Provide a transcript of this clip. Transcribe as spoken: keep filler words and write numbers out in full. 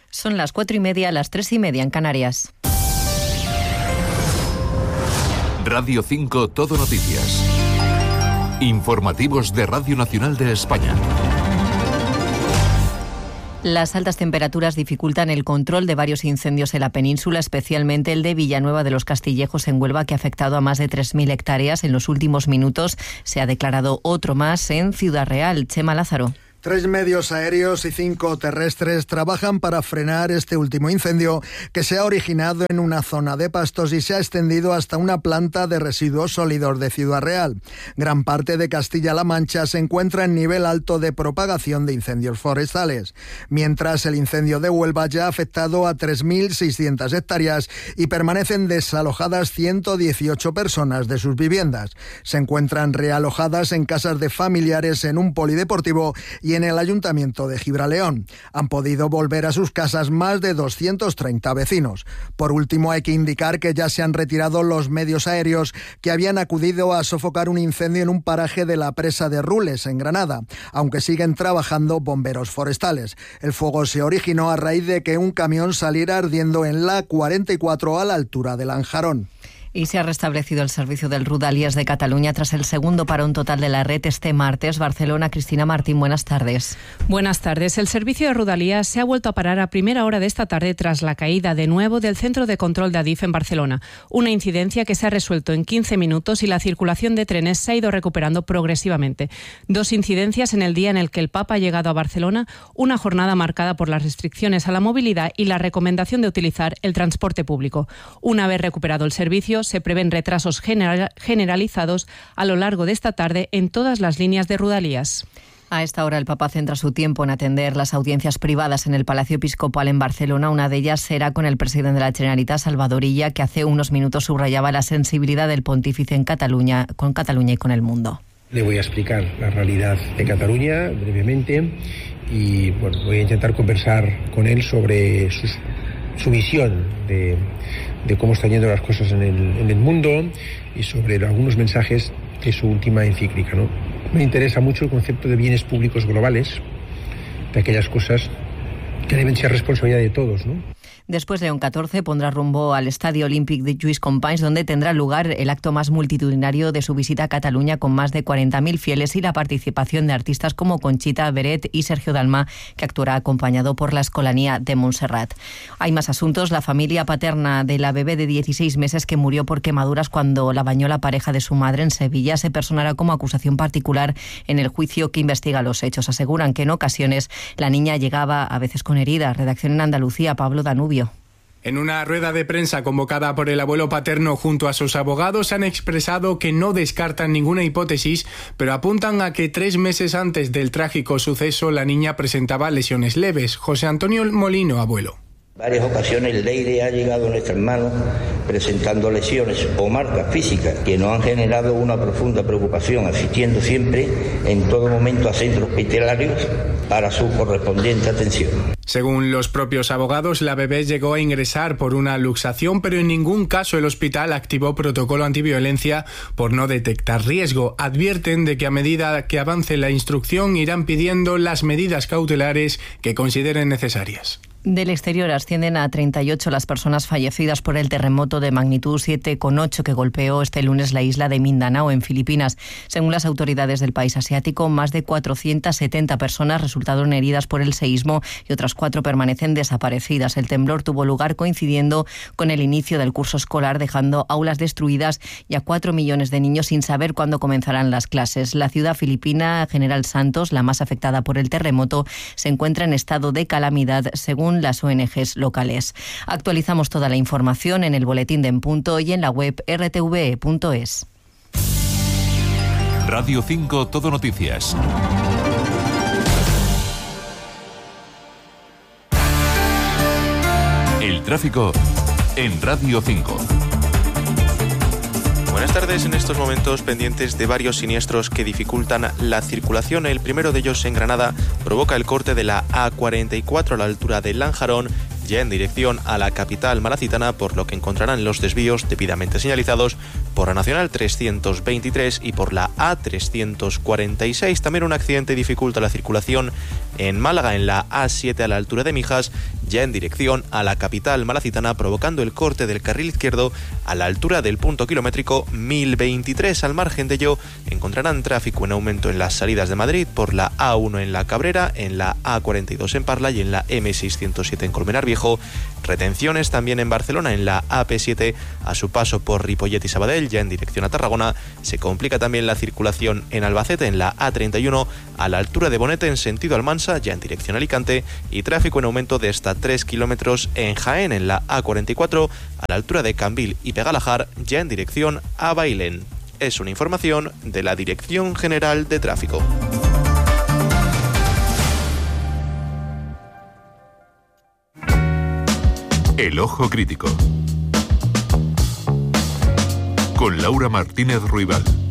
Son las cuatro y media, las tres y media en Canarias. Radio cinco Todo Noticias. Informativos de Radio Nacional de España. Las altas temperaturas dificultan el control de varios incendios en la península, especialmente el de Villanueva de los Castillejos en Huelva, que ha afectado a más de tres mil hectáreas. En los últimos minutos se ha declarado otro más en Ciudad Real. Chema Lázaro. Tres medios aéreos y cinco terrestres trabajan para frenar este último incendio que se ha originado en una zona de pastos y se ha extendido hasta una planta de residuos sólidos de Ciudad Real. Gran parte de Castilla-La Mancha se encuentra en nivel alto de propagación de incendios forestales, mientras el incendio de Huelva ya ha afectado a tres mil seiscientas hectáreas y permanecen desalojadas ciento dieciocho personas de sus viviendas. Se encuentran realojadas en casas de familiares, en un polideportivo y en el Ayuntamiento de Gibraleón. Han podido volver a sus casas más de doscientos treinta vecinos. Por último, hay que indicar que ya se han retirado los medios aéreos que habían acudido a sofocar un incendio en un paraje de la presa de Rules, en Granada, aunque siguen trabajando bomberos forestales. El fuego se originó a raíz de que un camión saliera ardiendo en la cuarenta y cuatro a la altura de Lanjarón. Y se ha restablecido el servicio del Rodalies de Cataluña tras el segundo parón total de la red este martes. Barcelona, Cristina Martín, buenas tardes. Buenas tardes. El servicio de Rodalies se ha vuelto a parar a primera hora de esta tarde tras la caída de nuevo del centro de control de Adif en Barcelona. Una incidencia que se ha resuelto en quince minutos y la circulación de trenes se ha ido recuperando progresivamente. Dos incidencias en el día en el que el Papa ha llegado a Barcelona, una jornada marcada por las restricciones a la movilidad y la recomendación de utilizar el transporte público. Una vez recuperado el servicio, se prevén retrasos general, generalizados a lo largo de esta tarde en todas las líneas de Rodalies. A esta hora el Papa centra su tiempo en atender las audiencias privadas en el Palacio Episcopal en Barcelona. Una de ellas será con el presidente de la Generalitat, Salvador Illa, que hace unos minutos subrayaba la sensibilidad del pontífice en Cataluña, con Cataluña y con el mundo. Le voy a explicar la realidad de Cataluña brevemente y bueno, voy a intentar conversar con él sobre sus, su visión de, de cómo están yendo las cosas en el, en el mundo y sobre algunos mensajes de su última encíclica, ¿no? Me interesa mucho el concepto de bienes públicos globales, de aquellas cosas que deben ser responsabilidad de todos, ¿no? Después de un catorce pondrá rumbo al Estadio Olímpic de Lluís Companys, donde tendrá lugar el acto más multitudinario de su visita a Cataluña, con más de cuarenta mil fieles y la participación de artistas como Conchita Beret y Sergio Dalma, que actuará acompañado por la Escolanía de Montserrat. Hay más asuntos. La familia paterna de la bebé de dieciséis meses que murió por quemaduras cuando la bañó la pareja de su madre en Sevilla se personará como acusación particular en el juicio que investiga los hechos. Aseguran que en ocasiones la niña llegaba a veces con heridas. Redacción en Andalucía, Pablo Danubio. En una rueda de prensa convocada por el abuelo paterno junto a sus abogados han expresado que no descartan ninguna hipótesis, pero apuntan a que tres meses antes del trágico suceso la niña presentaba lesiones leves. José Antonio Molino, abuelo. Varias ocasiones Leire ha llegado a nuestras manos presentando lesiones o marcas físicas que nos han generado una profunda preocupación, asistiendo siempre en todo momento a centros hospitalarios para su correspondiente atención. Según los propios abogados, la bebé llegó a ingresar por una luxación, pero en ningún caso el hospital activó protocolo antiviolencia por no detectar riesgo. Advierten de que a medida que avance la instrucción irán pidiendo las medidas cautelares que consideren necesarias. Del exterior ascienden a treinta y ocho las personas fallecidas por el terremoto de magnitud siete coma ocho que golpeó este lunes la isla de Mindanao, en Filipinas. Según las autoridades del país asiático, más de cuatrocientas setenta personas resultaron heridas por el seísmo y otras cuatro permanecen desaparecidas. El temblor tuvo lugar coincidiendo con el inicio del curso escolar, dejando aulas destruidas y a cuatro millones de niños sin saber cuándo comenzarán las clases. La ciudad filipina General Santos, la más afectada por el terremoto, se encuentra en estado de calamidad, según las O N Ges locales. Actualizamos toda la información en el boletín de En Punto y en la web erre te ve punto es. Radio cinco Todo Noticias. El tráfico en Radio cinco. Buenas tardes. En estos momentos pendientes de varios siniestros que dificultan la circulación. El primero de ellos en Granada provoca el corte de la A cuarenta y cuatro a la altura de Lanjarón, ya en dirección a la capital malacitana, por lo que encontrarán los desvíos debidamente señalizados por la Nacional trescientos veintitrés y por la A trescientos cuarenta y seis. También un accidente dificulta la circulación en Málaga, en la A siete a la altura de Mijas, ya en dirección a la capital malacitana, provocando el corte del carril izquierdo a la altura del punto kilométrico mil veintitrés. Al margen de ello, encontrarán tráfico en aumento en las salidas de Madrid por la A uno en la Cabrera, en la A cuarenta y dos en Parla y en la M seiscientos siete en Colmenar Viejo. Retenciones también en Barcelona, en la A P siete a su paso por Ripollet y Sabadell, ya en dirección a Tarragona. Se complica también la circulación en Albacete, en la A treinta y uno a la altura de Bonete en sentido Almansa, ya en dirección a Alicante, y tráfico en aumento de hasta tres kilómetros en Jaén, en la A cuarenta y cuatro a la altura de Cambil y Pegalajar, ya en dirección a Bailén. Es una información de la Dirección General de Tráfico. El Ojo Crítico con Laura Martínez Ruibal.